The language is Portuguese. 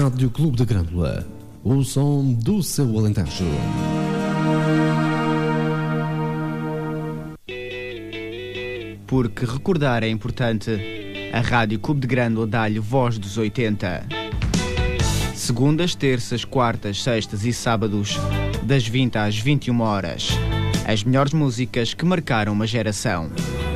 Rádio Clube de Grândola, o som do seu Alentejo. Porque recordar é importante, a Rádio Clube de Grândola dá-lhe voz dos 80. Segundas, terças, quartas, sextas e sábados, das 20 às 21 horas. As melhores músicas que marcaram uma geração.